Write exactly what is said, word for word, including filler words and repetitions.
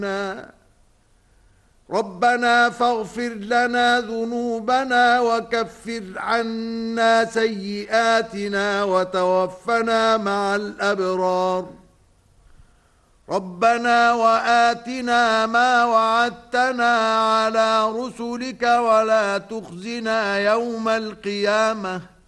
ربنا فاغفر لنا ذنوبنا وكفر عنا سيئاتنا وتوفنا مع الأبرار ربنا وآتنا ما وعدتنا على رسلك ولا تخزنا يوم القيامة